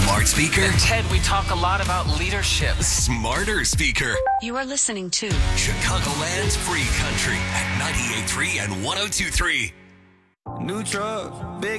Smart speaker. And Ted, we talk a lot about leadership. Smarter speaker. You are listening to Chicagoland's Free Country at 98.3 and 102.3. New truck, big